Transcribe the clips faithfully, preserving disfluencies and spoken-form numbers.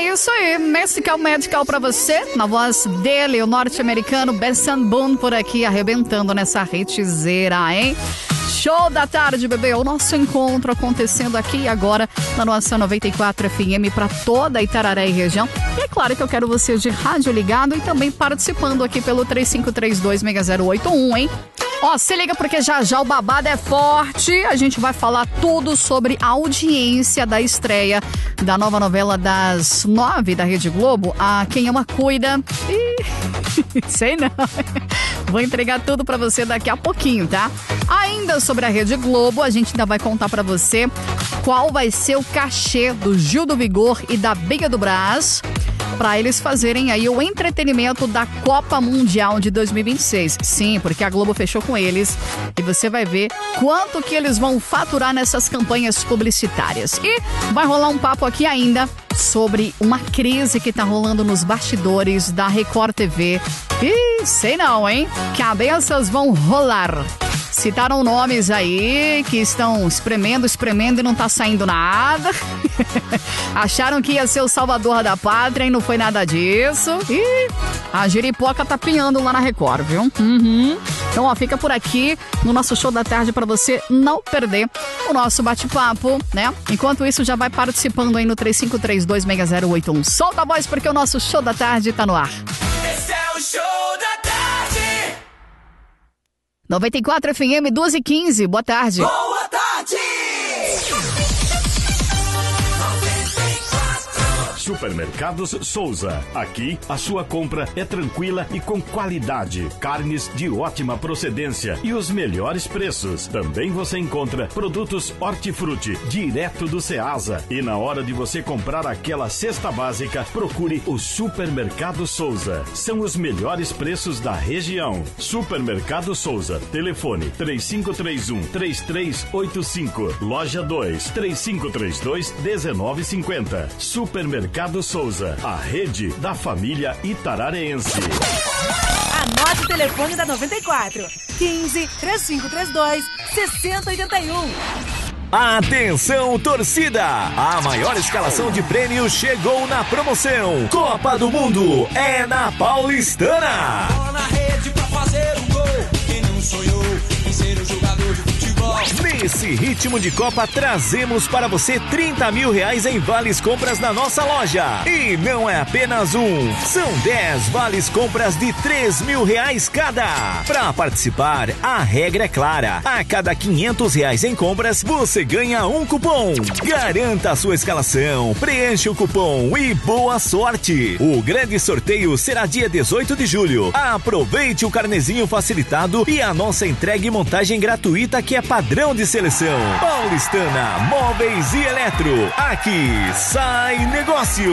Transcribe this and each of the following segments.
isso aí, Messical Medical pra você, na voz dele, o norte-americano Benson Boone por aqui, arrebentando nessa retezeira, hein? Show da tarde, bebê, o nosso encontro acontecendo aqui agora na nossa noventa e quatro F M para toda Itararé e região. E é claro que eu quero você de rádio ligado e também participando aqui pelo três cinco três dois, seis zero oito um, hein? Ó, se liga porque já já o babado é forte. A gente vai falar tudo sobre a audiência da estreia da nova novela das nove da Rede Globo, A Quem Ama Cuida. Ih, sei não. Vou entregar tudo pra você daqui a pouquinho, tá? Ainda sobre a Rede Globo, a gente ainda vai contar pra você qual vai ser o cachê do Gil do Vigor e da Biga do Brás para eles fazerem aí o entretenimento da Copa Mundial de dois mil e vinte e seis. Sim, porque a Globo fechou com eles e você vai ver quanto que eles vão faturar nessas campanhas publicitárias. E vai rolar um papo aqui ainda sobre uma crise que tá rolando nos bastidores da Record T V. Ih, sei não, hein? Cabeças vão rolar. Citaram nomes aí que estão espremendo, espremendo e não tá saindo nada. Acharam que ia ser o salvador da pátria e não foi nada disso. E a giripoca tá pinhando lá na Record, viu? Uhum. Então, ó, fica por aqui no nosso show da tarde pra você não perder o nosso bate-papo, né? Enquanto isso, já vai participando aí no três cinco três dois, seis zero oito um. Solta a voz porque o nosso show da tarde tá no ar. Esse é o show da tarde. noventa e quatro F M, duas e quinze. Boa tarde. Boa tarde. Supermercados Souza. Aqui a sua compra é tranquila e com qualidade. Carnes de ótima procedência e os melhores preços. Também você encontra produtos hortifruti direto do Ceasa. E na hora de você comprar aquela cesta básica, procure o Supermercado Souza. São os melhores preços da região. Supermercado Souza. Telefone três cinco três um, três três oito cinco. Loja dois, três cinco três dois, um nove cinco zero. Supermercado Souza, a rede da família itarareense. Anote o telefone da noventa e quatro, quinze, três cinco três dois, seis zero oito um. Atenção, torcida! A maior escalação de prêmios chegou na promoção. Copa do Mundo é na Paulistana. Bola na rede pra fazer um gol. Quem não sonhou em ser um jogador de futebol? Nesse ritmo de Copa, trazemos para você trinta mil reais em vales compras na nossa loja. E não é apenas um, são dez vales compras de três mil reais cada. Para participar, a regra é clara. A cada quinhentos reais em compras, você ganha um cupom. Garanta a sua escalação, preencha o cupom e boa sorte. O grande sorteio será dia dezoito de julho. Aproveite o carnezinho facilitado e a nossa entrega e montagem gratuita que é padrão de seleção. Paulistana Móveis e Eletro. Aqui sai negócio.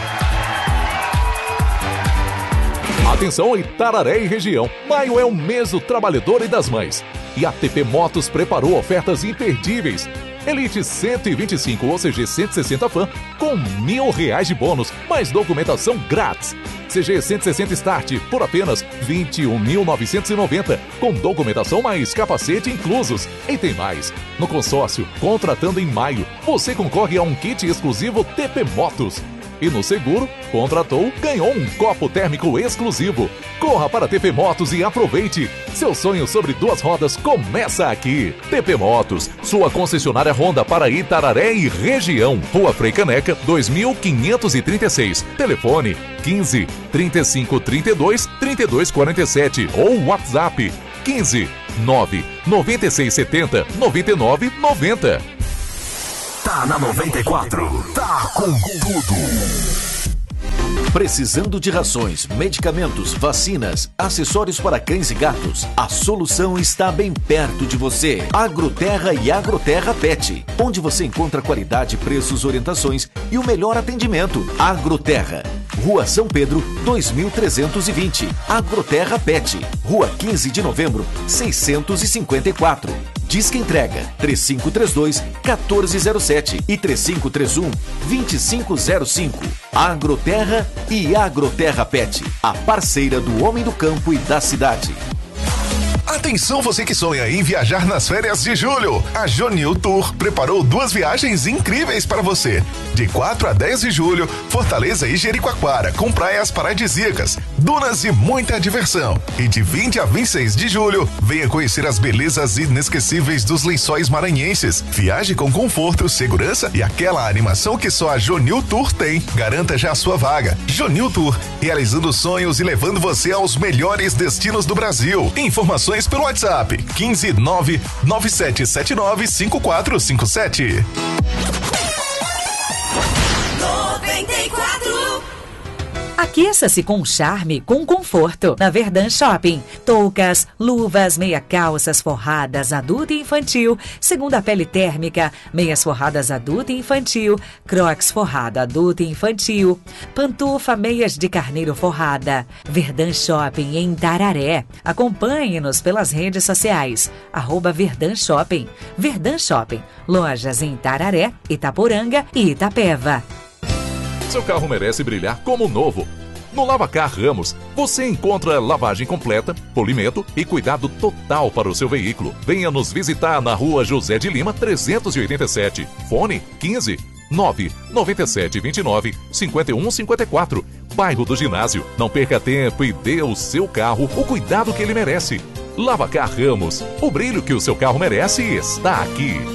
Atenção Itararé e região. Maio é o mês do trabalhador e das mães. E a T P Motos preparou ofertas imperdíveis. Elite cento e vinte e cinco ou C G cento e sessenta Fan com mil reais de bônus, mais documentação grátis. C G cento e sessenta Start por apenas vinte e um mil novecentos e noventa, com documentação mais capacete inclusos. E tem mais. No consórcio, contratando em maio, você concorre a um kit exclusivo T P Motos. E no seguro, contratou, ganhou um copo térmico exclusivo. Corra para T P Motos e aproveite. Seu sonho sobre duas rodas começa aqui. T P Motos, sua concessionária Honda para Itararé e região. Rua Frei Caneca, dois mil quinhentos e trinta e seis. Telefone quinze, trinta e cinco, trinta e dois, trinta e dois quarenta e sete ou WhatsApp quinze, nove, noventa e seis setenta, noventa e nove noventa. Tá na noventa e quatro, tá com tudo. Precisando de rações, medicamentos, vacinas, acessórios para cães e gatos? A solução está bem perto de você. Agroterra e Agroterra Pet, onde você encontra qualidade, preços, orientações e o melhor atendimento. Agroterra, Rua São Pedro, dois mil trezentos e vinte. Agroterra Pet, Rua quinze de novembro, seiscentos e cinquenta e quatro. Disque entrega três cinco três dois, um quatro zero sete e três cinco três um, dois cinco zero cinco. Agroterra e Agroterra Pet, a parceira do homem do campo e da cidade. Atenção você que sonha em viajar nas férias de julho. A Jonil Tour preparou duas viagens incríveis para você. De quatro a dez de julho, Fortaleza e Jericoacoara, com praias paradisíacas, dunas e muita diversão. E de vinte a vinte e seis de julho, venha conhecer as belezas inesquecíveis dos Lençóis Maranhenses. Viaje com conforto, segurança e aquela animação que só a Jonil Tour tem. Garanta já a sua vaga. Jonil Tour, realizando sonhos e levando você aos melhores destinos do Brasil. Informações pelo WhatsApp quinze nove nove sete sete nove cinco quatro cinco sete. noventa e quatro. Aqueça-se com charme, com conforto. Na Verdun Shopping. Toucas, luvas, meia calças forradas adulto e infantil, segunda pele térmica, meias forradas adulto e infantil, crocs forrada adulto e infantil, pantufa, meias de carneiro forrada. Verdun Shopping em Tararé. Acompanhe-nos pelas redes sociais. Arroba Verdun Shopping. Verdun Shopping. Lojas em Tararé, Itaporanga e Itapeva. Seu carro merece brilhar como novo. No Lavacar Ramos, você encontra lavagem completa, polimento e cuidado total para o seu veículo. Venha nos visitar na rua José de Lima, trezentos e oitenta e sete. Fone quinze nove nove sete dois nove cinco um cinco quatro. Bairro do Ginásio. Não perca tempo e dê ao seu carro o cuidado que ele merece. Lavacar Ramos. O brilho que o seu carro merece está aqui.